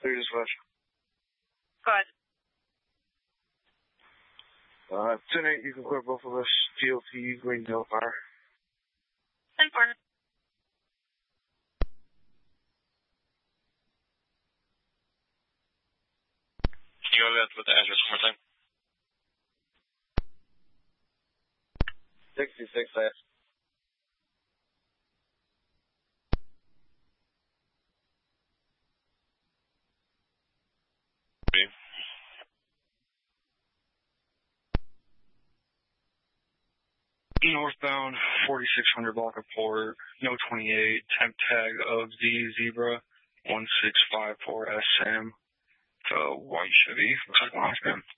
Clear dispatch. Go ahead. 10-8, you can clear both of us. GLP, Green Hill Fire. 10-4. Can you go to that with the address one more time? 66 Northbound 4600 block of port, no 28, temp tag of Z Zebra 1654 SM. White Chevy, looks like one of them.